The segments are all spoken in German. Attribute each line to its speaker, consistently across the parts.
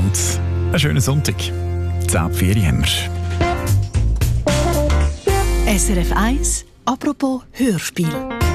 Speaker 1: miteinander. Einen schönen Sonntag. 10:04 haben wir.
Speaker 2: SRF 1, apropos Hörspiel.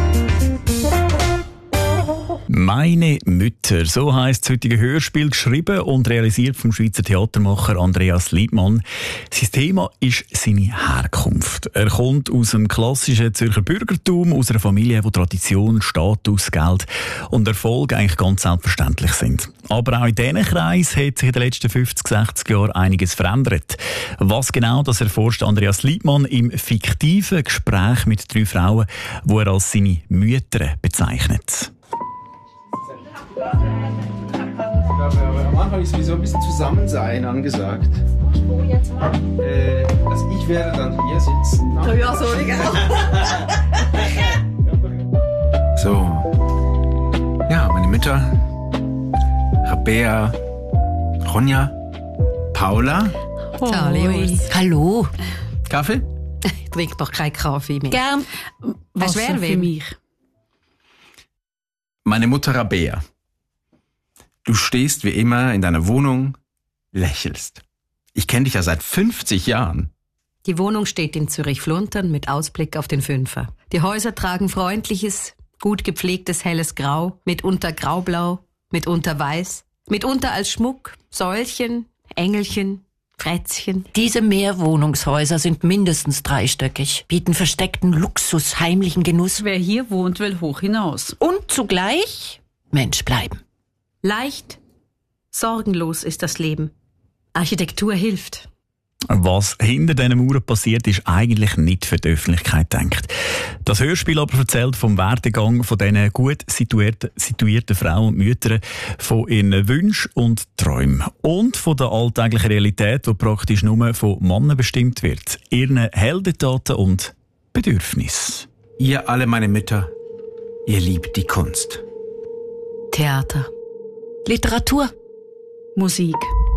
Speaker 1: «Meine Mütter», so heisst das heutige Hörspiel, geschrieben und realisiert vom Schweizer Theatermacher Andreas Liebmann. Sein Thema ist seine Herkunft. Er kommt aus dem klassischen Zürcher Bürgertum, aus einer Familie, wo Tradition, Status, Geld und Erfolg eigentlich ganz selbstverständlich sind. Aber auch in diesen Kreis hat sich in den letzten 50, 60 Jahren einiges verändert. Was genau, das erforscht Andreas Liebmann im fiktiven Gespräch mit 3 Frauen, die er als seine Mütter bezeichnet.
Speaker 3: Aber am Anfang ist sowieso ein bisschen Zusammensein angesagt.
Speaker 4: Wo jetzt mal?
Speaker 3: Ich werde dann hier sitzen.
Speaker 4: Oh ja, sorry, gell?
Speaker 3: So. Ja, meine Mütter. Rabea, Ronja, Paula.
Speaker 5: Hallo.
Speaker 3: Kaffee?
Speaker 5: Ich trinke doch keinen Kaffee mehr.
Speaker 4: Gern.
Speaker 5: Was wäre
Speaker 4: für mich?
Speaker 3: Meine Mutter Rabea. Du stehst wie immer in deiner Wohnung, lächelst. Ich kenne dich ja seit 50 Jahren.
Speaker 5: Die Wohnung steht in Zürich-Fluntern mit Ausblick auf den Fünfer. Die Häuser tragen freundliches, gut gepflegtes helles Grau, mitunter graublau, mitunter weiß, mitunter als Schmuck, Säulchen, Engelchen, Frätzchen.
Speaker 6: Diese Mehrwohnungshäuser sind mindestens 3stöckig, bieten versteckten Luxus, heimlichen Genuss
Speaker 4: Wer hier wohnt, will hoch hinaus.
Speaker 6: und zugleich Mensch bleiben.
Speaker 5: Leicht, sorgenlos ist das Leben. Architektur hilft.
Speaker 1: Was hinter diesen Mauern passiert, ist eigentlich nicht für die Öffentlichkeit gedacht. Das Hörspiel aber erzählt vom Werdegang von diesen gut situierten Frauen und Müttern, von ihren Wünschen und Träumen und von der alltäglichen Realität, die praktisch nur von Männern bestimmt wird, ihren Heldentaten und Bedürfnissen.
Speaker 3: Ihr alle meine Mütter, ihr liebt die Kunst.
Speaker 5: Theater.
Speaker 6: Literatur.
Speaker 4: Musik.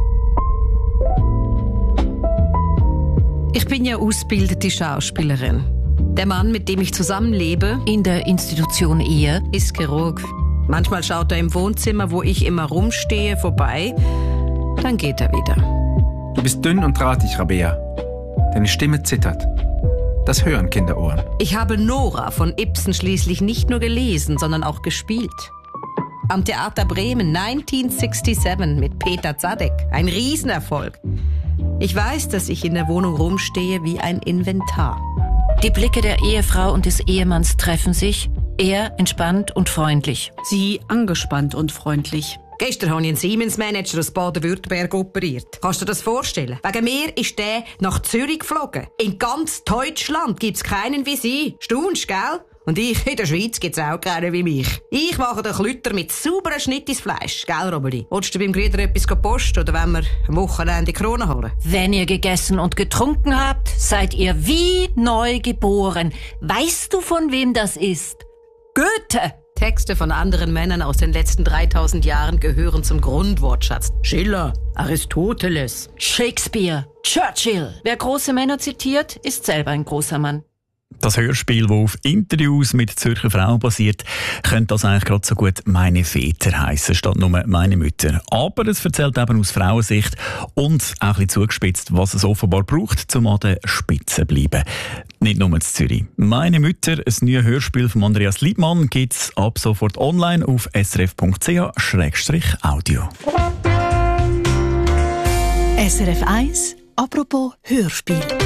Speaker 5: Ich bin ja ausgebildete Schauspielerin. Der Mann, mit dem ich zusammenlebe,
Speaker 6: In der Institution Ehe.
Speaker 5: ist Chirurg. Manchmal schaut er im Wohnzimmer, wo ich immer rumstehe, vorbei. Dann geht er wieder.
Speaker 3: Du bist dünn und drahtig, Rabea. Deine Stimme zittert. Das hören Kinderohren.
Speaker 5: Ich habe Nora von Ibsen schließlich nicht nur gelesen, sondern auch gespielt. Am Theater Bremen 1967 mit Peter Zadek. Ein Riesenerfolg. Ich weiß, dass ich in der Wohnung rumstehe wie ein Inventar.
Speaker 6: Die Blicke der Ehefrau und des Ehemanns treffen sich. Er entspannt und freundlich.
Speaker 4: Sie angespannt und freundlich.
Speaker 5: Gestern habe ich einen Siemens-Manager aus Baden-Württemberg operiert. Kannst du dir das vorstellen? Wegen mir ist der nach Zürich geflogen. In ganz Deutschland gibt's keinen wie sie. Staunst, gell? Und ich, in der Schweiz gibt's auch keinen wie mich. Ich mache den Klütter mit sauberen Schnitt ins Fleisch. Gell, Robeli? Willst du beim Grieder etwas posten oder wenn wir am Wochenende Krone holen?
Speaker 6: Wenn ihr gegessen und getrunken habt, seid ihr wie neu geboren. Weißt du, von wem das ist? Goethe!
Speaker 5: Texte von anderen Männern aus den letzten 3000 Jahren gehören zum Grundwortschatz. Schiller, Aristoteles.
Speaker 6: Shakespeare, Churchill. Wer große Männer zitiert, ist selber ein großer Mann.
Speaker 1: Das Hörspiel, das auf Interviews mit Zürcher Frauen basiert, könnte das eigentlich gerade so gut «Meine Väter» heissen, statt nur «Meine Mütter». Aber es erzählt eben aus Frauensicht und auch ein bisschen zugespitzt, was es offenbar braucht, um an der Spitze zu bleiben. Nicht nur in Zürich. «Meine Mütter», ein neues Hörspiel von Andreas Liebmann, gibt es ab sofort online auf srf.ch/audio.
Speaker 2: SRF 1, apropos Hörspiel.